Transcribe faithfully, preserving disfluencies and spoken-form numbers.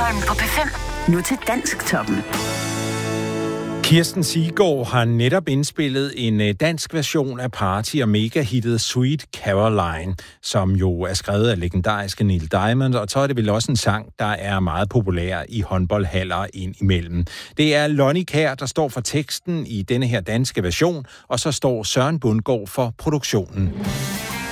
Stockholm på P fem. Nu til Dansktoppen. Kirsten Siggaard har netop indspillet en dansk version af Party og mega-hittet Sweet Caroline, som jo er skrevet af legendariske Neil Diamond, og så er det vel også en sang, der er meget populær i håndboldhaller ind imellem. Det er Lonnie Kjær, der står for teksten i denne her danske version, og så står Søren Bundgaard for produktionen.